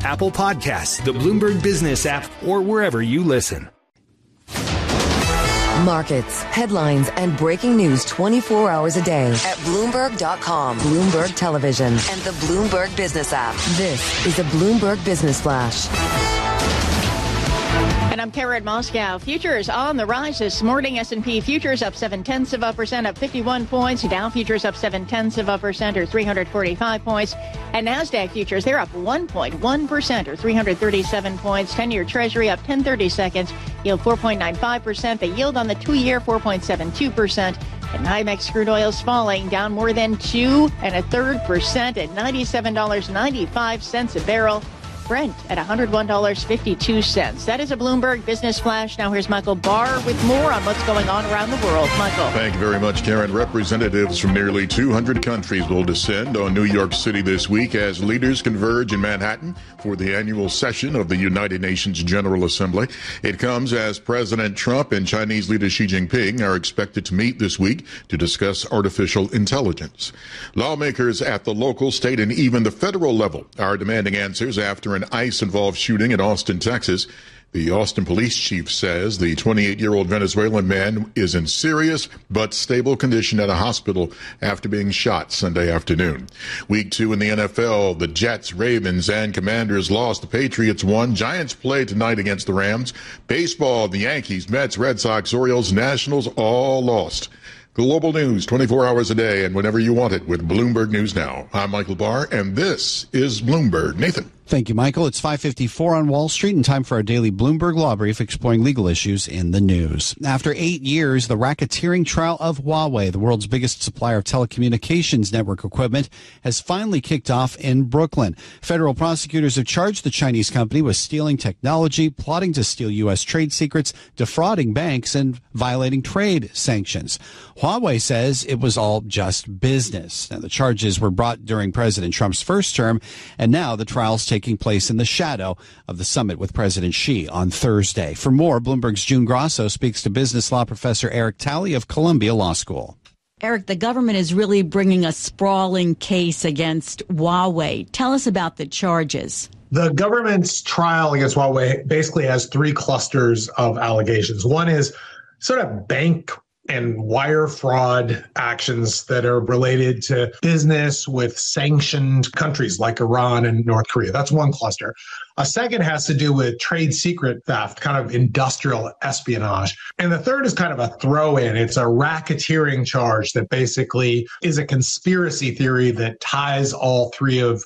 Apple Podcasts, the Bloomberg Business app, or wherever you listen. Markets, headlines, and breaking news 24 hours a day at Bloomberg.com, Bloomberg Television, and the Bloomberg Business app. This is a Bloomberg Business Flash. And I'm Karen Moscow. Futures on the rise this morning. S&P futures up 0.7%, up 51 points. Dow futures up 0.7%, or 345 points. And NASDAQ futures, they're up 1.1%, or 337 points. 10-year Treasury up 10/32, yield 4.95%. The yield on the 2-year, 4.72%. And NYMEX crude oil's falling, down more than 2.33% at $97.95 a barrel. Brent at $101.52. That is a Bloomberg Business Flash. Now here's Michael Barr with more on what's going on around the world. Michael. Thank you very much, Karen. Representatives from nearly 200 countries will descend on New York City this week as leaders converge in Manhattan for the annual session of the United Nations General Assembly. It comes as President Trump and Chinese leader Xi Jinping are expected to meet this week to discuss artificial intelligence. Lawmakers at the local, state, and even the federal level are demanding answers after an ICE-involved shooting in Austin, Texas. The Austin police chief says the 28-year-old Venezuelan man is in serious but stable condition at a hospital after being shot Sunday afternoon. Week 2 in the NFL, the Jets, Ravens, and Commanders lost. The Patriots won. Giants play tonight against the Rams. Baseball, the Yankees, Mets, Red Sox, Orioles, Nationals all lost. Global news 24 hours a day and whenever you want it with Bloomberg News Now. I'm Michael Barr, and this is Bloomberg. Nathan. Thank you, Michael. It's 5:54 on Wall Street and time for our daily Bloomberg Law Brief exploring legal issues in the news. After 8 years, the racketeering trial of Huawei, the world's biggest supplier of telecommunications network equipment, has finally kicked off in Brooklyn. Federal prosecutors have charged the Chinese company with stealing technology, plotting to steal U.S. trade secrets, defrauding banks, and violating trade sanctions. Huawei says it was all just business. Now, the charges were brought during President Trump's first term, and now the trial's taking place in the shadow of the summit with President Xi on Thursday. For more, Bloomberg's June Grosso speaks to business law professor Eric Talley of Columbia Law School. Eric, the government is really bringing a sprawling case against Huawei. Tell us about the charges. The government's trial against Huawei basically has 3 clusters of allegations. One is sort of bank and wire fraud actions that are related to business with sanctioned countries like Iran and North Korea. That's one cluster. A second has to do with trade secret theft, kind of industrial espionage. And the third is kind of a throw-in. It's a racketeering charge that basically is a conspiracy theory that ties all 3 of